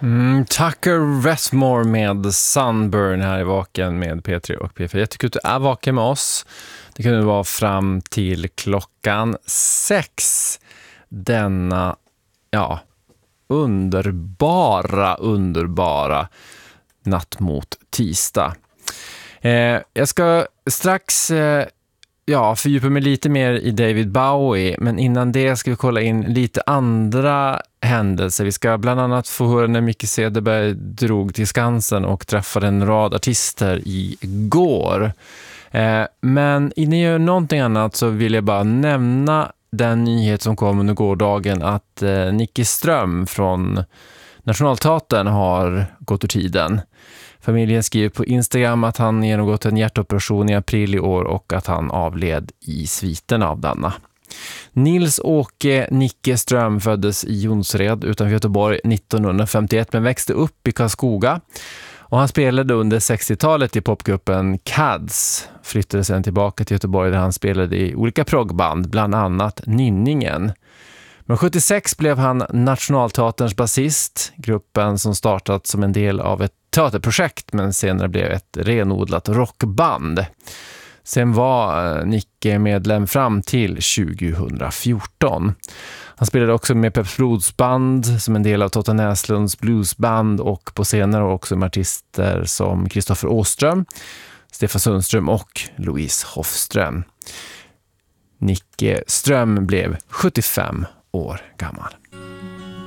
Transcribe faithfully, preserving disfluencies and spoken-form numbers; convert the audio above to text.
Mm, Tucker Westmore med Sunburn här i Vaken med P tre och P fyra. Jag tycker att du är vaken med oss. Det kunde vara fram till klockan sex denna, ja, underbara, underbara natt mot tisdag. Eh, jag ska strax eh, ja, fördjupa mig lite mer i David Bowie, men innan det ska vi kolla in lite andra händelser. Vi ska bland annat få höra när Micke Cederberg drog till Skansen och träffade en rad artister igår. Eh, men innan jag gör någonting annat så vill jag bara nämna den nyhet som kom under gårdagen att eh, Nicke Ström från Nationalteatern har gått ur tiden. Familjen skriver på Instagram att han genomgått en hjärtoperation i april i år och att han avled i sviten av denna. Nils-Åke Nicke Ström föddes i Jonsered utanför Göteborg nittonhundrafemtioett men växte upp i Karlskoga. Och han spelade under sextiotalet i popgruppen Cads. Flyttade sedan tillbaka till Göteborg där han spelade i olika proggband, bland annat Nynningen. Men sjuttiosex blev han Nationalteaterns basist, gruppen som startat som en del av ett teaterprojekt men senare blev ett renodlat rockband. Sen var Nicke medlem fram till tjugohundrafjorton. Han spelade också med Peps Blodsband som en del av Totta Näslunds bluesband och på senare också med artister som Kristoffer Åström, Stefan Sundström och Louise Hofström. Nicke Ström blev sjuttiofem år gammal.